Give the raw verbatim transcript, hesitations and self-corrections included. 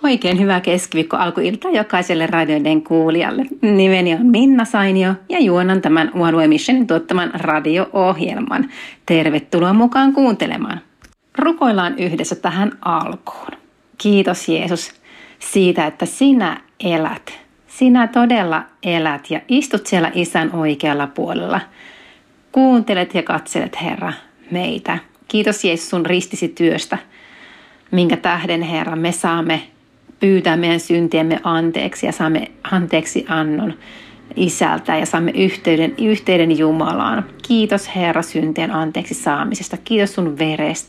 Oikein hyvää keskiviikko alkuiltaa jokaiselle radioiden kuulijalle. Nimeni on Minna Sainio ja juonan tämän One Way Missionin tuottaman radio-ohjelman. Tervetuloa mukaan kuuntelemaan. Rukoillaan yhdessä tähän alkuun. Kiitos Jeesus siitä, että sinä elät. Sinä todella elät ja istut siellä Isän oikealla puolella. Kuuntelet ja katselet, Herra, meitä. Kiitos Jeesus sun ristisi työstä, minkä tähden, Herra, me saamme pyytää meidän syntiemme anteeksi ja saamme anteeksi annon Isältä ja saamme yhteyden, yhteyden Jumalaan. Kiitos Herra syntien anteeksi saamisesta. Kiitos sun verestä.